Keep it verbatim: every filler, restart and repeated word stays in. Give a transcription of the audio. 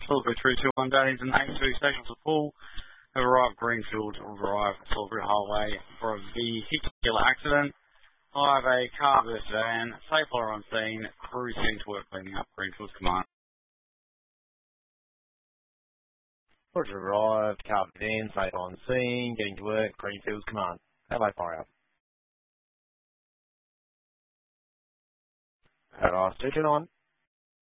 Philippa three two one Days and eight two Station Support have arrived Greenfield, arrived Philippa Highway for a vehicular accident. I have a car versus van, stapler on scene, crew sent to work cleaning up Greenfield's command. Roger, arrived, car van, safe on scene, getting to work, Greenfield's command. Hello, fire up. Paradise two two nine.